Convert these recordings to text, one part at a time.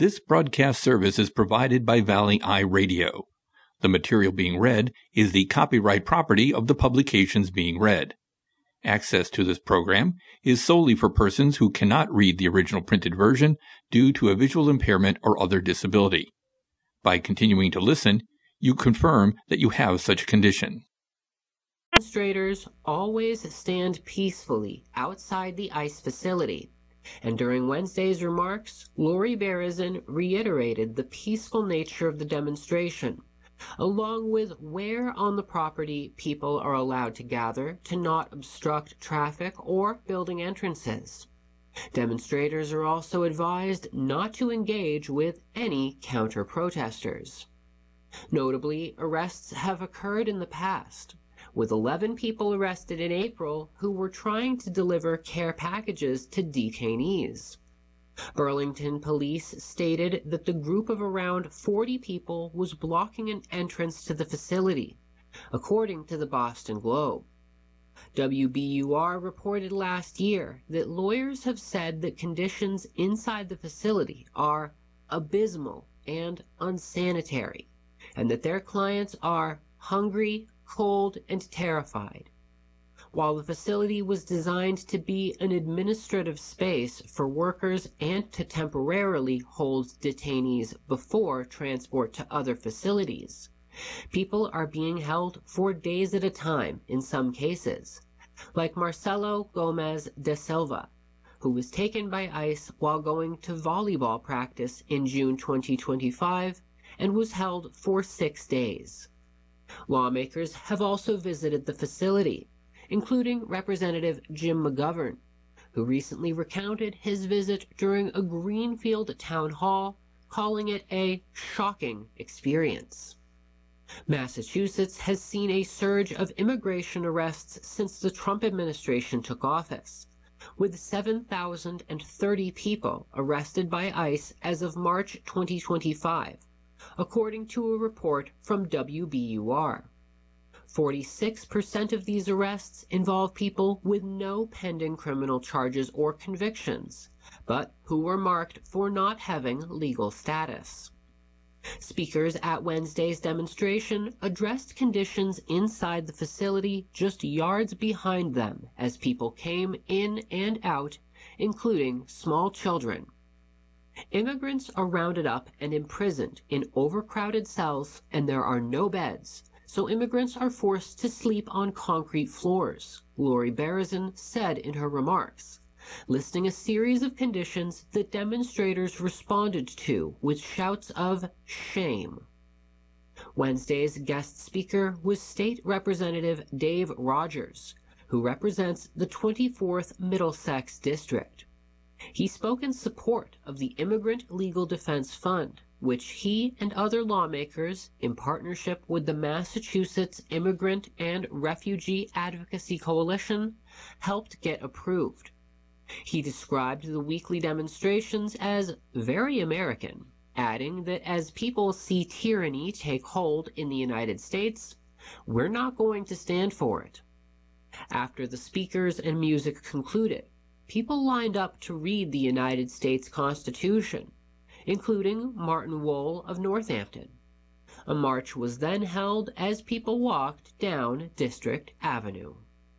This broadcast service is provided by Valley Eye Radio. The material being read is the copyright property of the publications being read. Access to this program is solely for persons who cannot read the original printed version due to a visual impairment or other disability. By continuing to listen, you confirm that you have such a condition. Demonstrators always stand peacefully outside the ICE facility, and during Wednesday's remarks, Lori Berezin reiterated the peaceful nature of the demonstration, along with where on the property people are allowed to gather to not obstruct traffic or building entrances. Demonstrators are also advised not to engage with any counter-protesters. Notably, arrests have occurred in the past, with 11 people arrested in April who were trying to deliver care packages to detainees. Burlington police stated that the group of around 40 people was blocking an entrance to the facility, according to the Boston Globe. WBUR reported last year that lawyers have said that conditions inside the facility are abysmal and unsanitary, and that their clients are hungry, cold, and terrified. While the facility was designed to be an administrative space for workers and to temporarily hold detainees before transport to other facilities, people are being held for days at a time in some cases, like Marcelo Gomez de Silva, who was taken by ICE while going to volleyball practice in June 2025 and was held for 6 days. Lawmakers have also visited the facility, including Representative Jim McGovern, who recently recounted his visit during a Greenfield town hall, calling it a shocking experience. Massachusetts has seen a surge of immigration arrests since the Trump administration took office, with 7,030 people arrested by ICE as of March 2025. According to a report from WBUR. 46% of these arrests involve people with no pending criminal charges or convictions, but who were marked for not having legal status. Speakers at Wednesday's demonstration addressed conditions inside the facility just yards behind them as people came in and out, including small children. Immigrants are rounded up and imprisoned in overcrowded cells, and there are no beds, so immigrants are forced to sleep on concrete floors, Lori Berezin said in her remarks, listing a series of conditions that demonstrators responded to with shouts of shame. Wednesday's guest speaker was State Representative Dave Rogers, who represents the 24th Middlesex District. He spoke in support of the Immigrant Legal Defense Fund, which he and other lawmakers, in partnership with the Massachusetts Immigrant and Refugee Advocacy Coalition, helped get approved. He described the weekly demonstrations as very American, adding that as people see tyranny take hold in the United States, we're not going to stand for it. After the speakers and music concluded, people lined up to read the United States Constitution, including Martin Wohl of Northampton. A march was then held as people walked down District Avenue.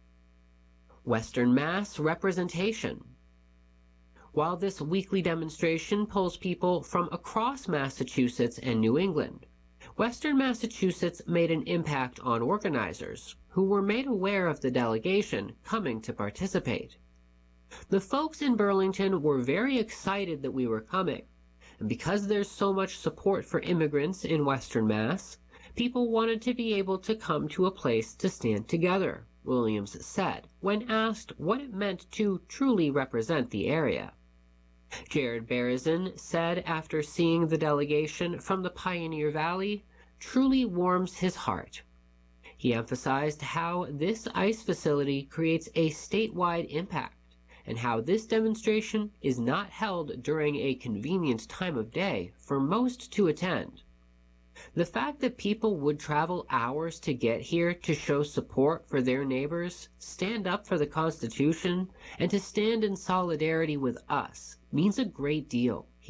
Western Mass representation. While this weekly demonstration pulls people from across Massachusetts and New England, Western Massachusetts made an impact on organizers, who were made aware of the delegation coming to participate. The folks in Burlington were very excited that we were coming, and because there's so much support for immigrants in Western Mass, people wanted to be able to come to a place to stand together, Williams said, when asked what it meant to truly represent the area. Jared Berezin said after seeing the delegation from the Pioneer Valley, truly warms his heart. He emphasized how this ICE facility creates a statewide impact, and how this demonstration is not held during a convenient time of day for most to attend. The fact that people would travel hours to get here to show support for their neighbors, stand up for the Constitution, and to stand in solidarity with us means a great deal.